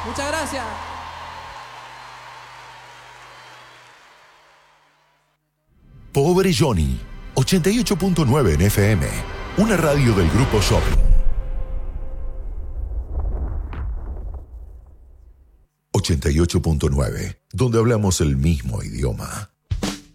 Muchas gracias. Pobre Johnny, 88.9 en FM, una radio del Grupo Shopping. 88.9, donde hablamos el mismo idioma.